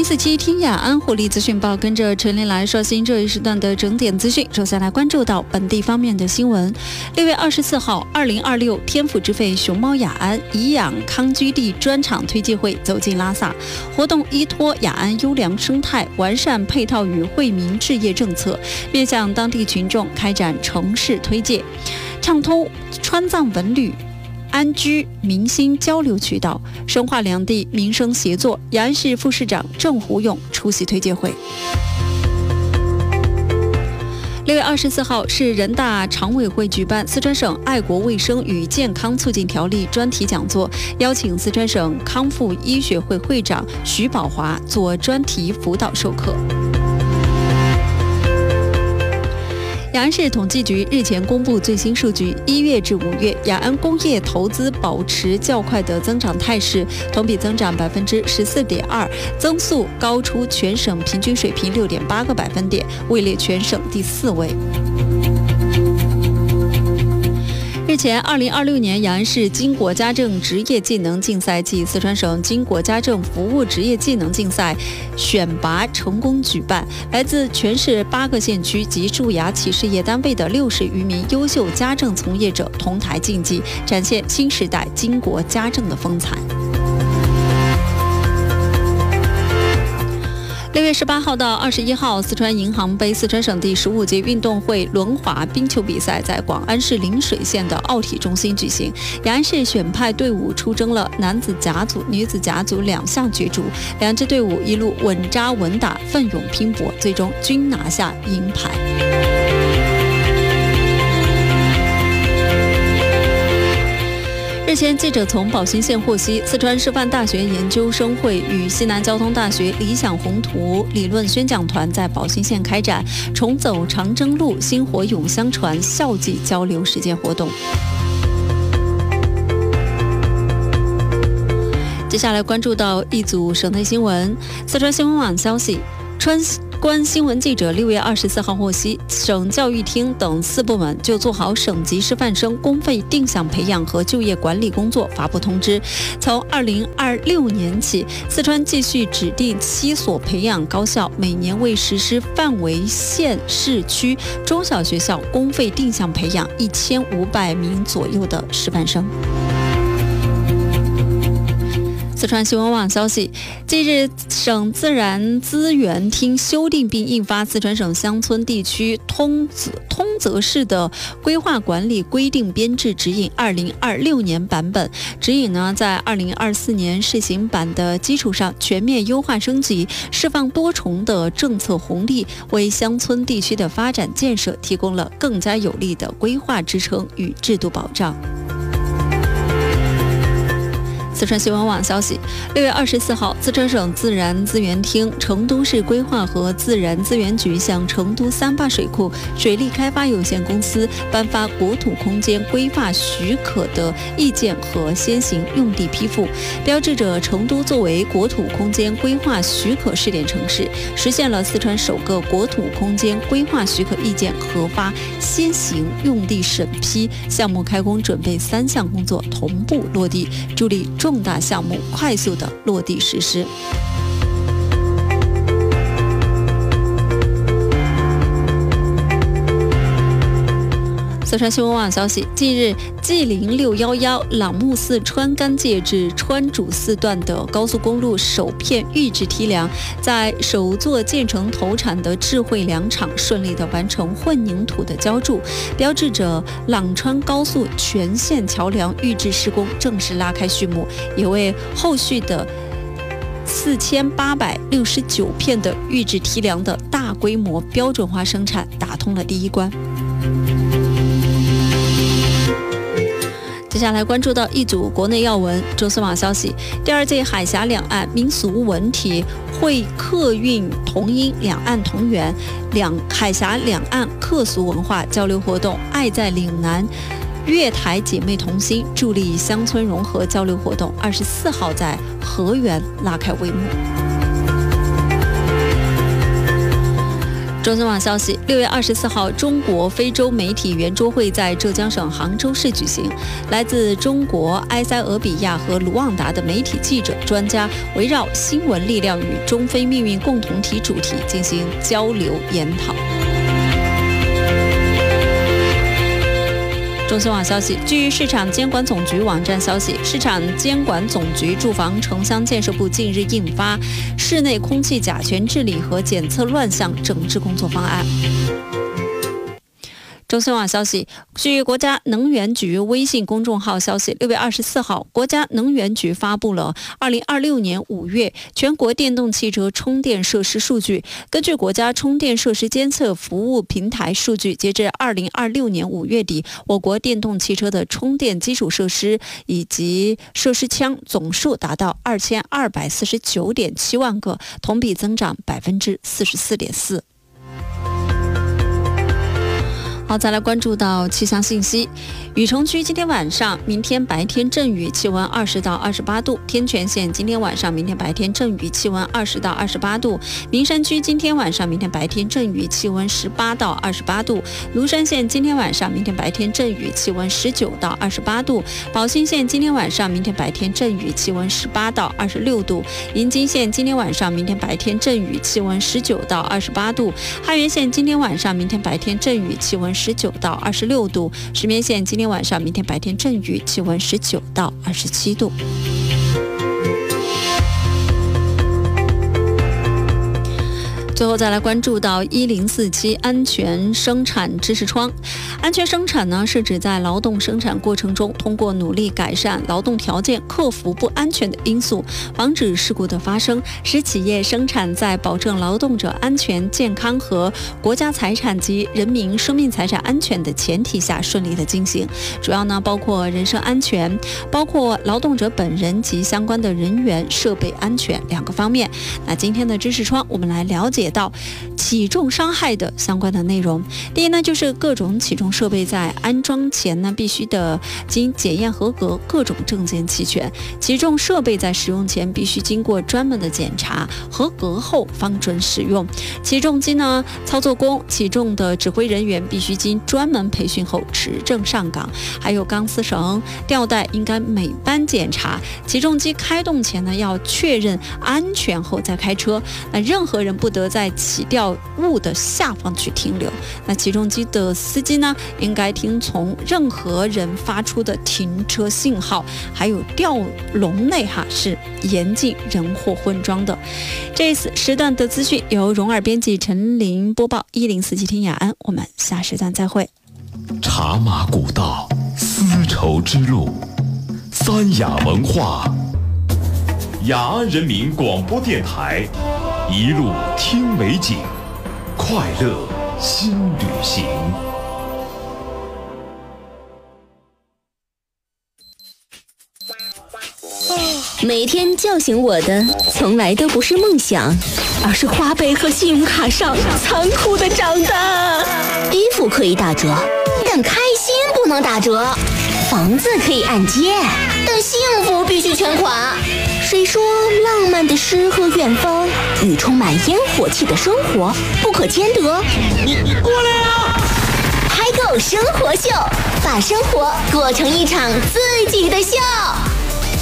1047听雅安火力资讯报，跟着陈琳来刷新这一时段的整点资讯。首先来关注到本地方面的新闻。6月24号，2026天府之肺熊猫雅安颐养康居地专场推介会走进拉萨，活动依托雅安优良生态，完善配套与惠民置业政策，面向当地群众开展城市推介，畅通川藏文旅安居民心交流渠道，深化两地民生协作。雅安市副市长郑胡勇出席推介会。6月24号，市人大常委会举办四川省爱国卫生与健康促进条例专题讲座，邀请四川省康复医学会会长徐宝华做专题辅导授课。雅安市统计局日前公布最新数据，1月至5月，雅安工业投资保持较快的增长态势，同比增长14.2%，增速高出全省平均水平6.8个百分点，位列全省第4位。日前，2026年雅安市经国家政职业技能竞赛暨四川省经国家政服务职业技能竞赛选拔成功举办，来自全市8个县区及驻雅企事业单位的60余名优秀家政从业者同台竞技，展现新时代经国家政的风采。6月18号到21号，四川银行杯四川省第15届运动会轮滑冰球比赛在广安市陵水县的奥体中心举行。雅安市选派队伍出征了男子甲组、女子甲组2项角逐，两支队伍一路稳扎稳打，奋勇拼搏，最终均拿下银牌。日前，记者从宝兴县获悉，四川师范大学研究生会与西南交通大学理想宏图理论宣讲团在宝兴县开展重走长征路，薪火永相传校际交流实践活动。接下来关注到一组省内新闻。四川新闻网消息，川关新闻记者6月24号获悉，省教育厅等4部门就做好省级师范生公费定向培养和就业管理工作发布通知。从2026年起，四川继续指定7所培养高校，每年为实施范围县市区中小学校公费定向培养1500名左右的师范生。四川新闻网消息，近日，省自然资源厅修订并印发四川省乡村地区通则市的规划管理规定编制指引2026年版本。指引呢，在2024年试行版的基础上全面优化升级，释放多重的政策红利，为乡村地区的发展建设提供了更加有力的规划支撑与制度保障。四川新闻网消息，6月24号，四川省自然资源厅、成都市规划和自然资源局向成都三坝水库水利开发有限公司颁发国土空间规划许可的意见和先行用地批复，标志着成都作为国土空间规划许可试点城市，实现了四川首个国土空间规划许可意见核发、先行用地审批、项目开工准备3项工作同步落地，助力重大项目快速的落地实施。四川新闻网消息，近日，吉林611朗木寺川甘界至川主寺段的高速公路首片预制梯梁，在首座建成投产的智慧梁厂顺利的完成混凝土的浇筑，标志着朗川高速全线桥梁预制施工正式拉开序幕，也为后续的4869片的预制梯梁的大规模标准化生产打通了第一关。接下来关注到一组国内要闻。周四网消息，第2届海峡两岸民俗文体会客运同音两岸同源海峡两岸客俗文化交流活动爱在岭南粤台姐妹同心，助力乡村融合交流活动24号在河源拉开帷幕。 中新网消息，6月24号，中国非洲媒体圆桌会在浙江省杭州市举行。来自中国、埃塞俄比亚和卢旺达的媒体记者、专家围绕新闻力量与中非命运共同体主题进行交流研讨。中新网消息，据市场监管总局网站消息，市场监管总局住房城乡建设部近日印发《室内空气甲醛治理和检测乱象整治工作方案》。中新网消息，据国家能源局微信公众号消息，6月24号，国家能源局发布了2026年5月全国电动汽车充电设施数据。根据国家充电设施监测服务平台数据，截至2026年5月底，我国电动汽车的充电基础设施以及设施枪总数达到2249.7万个，同比增长44.4%。好，再来关注到气象信息。雨城区今天晚上、明天白天阵雨，气温20到28度；天全县今天晚上、明天白天阵雨，气温20到28度；名山区今天晚上、明天白天阵雨，气温18到28度；庐山县今天晚上、明天白天阵雨，气温19到28度；宝兴县今天晚上、明天白天阵雨，气温18到26度；银津县今天晚上、明天白天阵雨，气温19到28度；汉源县今天晚上、明天白天阵雨，气温19到26度；石棉县今天晚上、明天白天阵雨，气温19到27度。最后再来关注到1047安全生产知识窗。安全生产呢，是指在劳动生产过程中，通过努力改善劳动条件，克服不安全的因素，防止事故的发生，使企业生产在保证劳动者安全健康和国家财产及人民生命财产安全的前提下顺利的进行。主要呢包括人身安全，包括劳动者本人及相关的人员设备安全2个方面。那今天的知识窗，我们来了解到起重伤害的相关的内容。第一呢，就是各种起重设备在安装前呢，必须的经检验合格，各种证件齐全。起重设备在使用前必须经过专门的检查，合格后方准使用。起重机呢，操作工、起重的指挥人员必须经专门培训后持证上岗。还有钢丝绳、吊带应该每班检查。起重机开动前呢，要确认安全后再开车。那任何人不得在起吊物的下方去停留。那起重机的司机呢，应该听从任何人发出的停车信号，还有吊笼内是严禁人或混装的。这一次时段的资讯由蓉儿编辑，陈琳播报，1047听雅安，我们下时段再会。 茶马古道，丝绸之路，三雅文化，雅安人民广播电台，一路听美景，快乐新旅行。 每天叫醒我的从来都不是梦想，而是花呗和信用卡上残酷的账单。衣服可以打折，但开心不能打折；房子可以按揭，但幸福必须全款。谁说浪漫的诗和远方与充满烟火气的生活不可兼得？ 你过来啊！ 嗨购生活秀，把生活过成一场自己的秀。